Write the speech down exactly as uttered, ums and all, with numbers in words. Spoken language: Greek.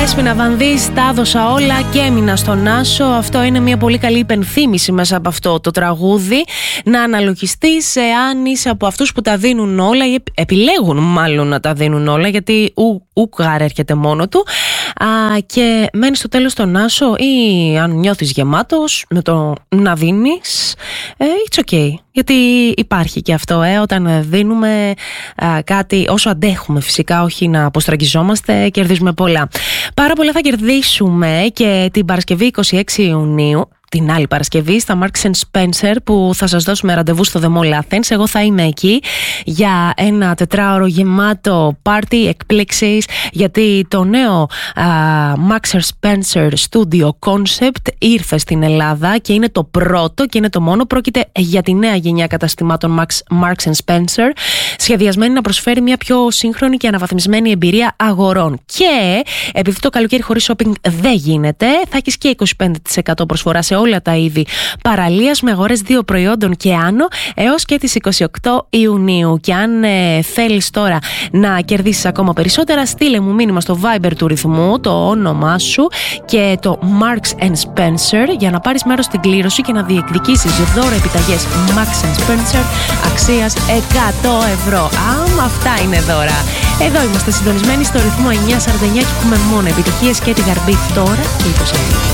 Δέσποινα Βανδύς, τα έδωσα όλα και έμεινα στον Άσο. Αυτό είναι μια πολύ καλή υπενθύμηση μέσα από αυτό το τραγούδι. Να αναλογιστείς εάν είσαι από αυτούς που τα δίνουν όλα ή επιλέγουν μάλλον να τα δίνουν όλα, γιατί ου, ουκάρ έρχεται μόνο του. Α, και μένεις στο τέλος στον Άσο, ή αν νιώθεις γεμάτος με το να δίνεις, ε, it's okay. Γιατί υπάρχει και αυτό, ε, όταν δίνουμε α, κάτι, όσο αντέχουμε φυσικά, όχι να αποστραγγιζόμαστε, κερδίζουμε πολλά. Πάρα πολλά θα κερδίσουμε και την Παρασκευή είκοσι έξι Ιουνίου, την άλλη Παρασκευή, στα Marks and Spencer, που θα σας δώσουμε ραντεβού στο The Mall Athens. Εγώ θα είμαι εκεί για ένα τετράωρο γεμάτο πάρτι, εκπλήξεις, γιατί το νέο uh, Marks and Spencer Studio Concept ήρθε στην Ελλάδα και είναι το πρώτο και είναι το μόνο. Πρόκειται για τη νέα γενιά καταστημάτων Marks and Spencer, σχεδιασμένη να προσφέρει μια πιο σύγχρονη και αναβαθμισμένη εμπειρία αγορών. Και επειδή το καλοκαίρι χωρίς shopping δεν γίνεται, θα έχεις και είκοσι πέντε τοις εκατό προσφορά σε όλα τα είδη παραλίας με αγορές δύο προϊόντων και άνω έως και τις είκοσι οκτώ Ιουνίου. Και αν ε, θέλεις τώρα να κερδίσεις ακόμα περισσότερα, στείλε μου μήνυμα στο Viber του ρυθμού, το όνομά σου και το Marks and Spencer, για να πάρεις μέρος στην κλήρωση και να διεκδικήσεις δώρο επιταγές Marks and Spencer αξίας εκατό ευρώ. Αμ, αυτά είναι δώρα. Εδώ είμαστε συντονισμένοι στο ρυθμό εννιακόσια σαράντα εννιά και έχουμε μόνο επιτυχίες και την Γαρμπή τώρα και είκοσι.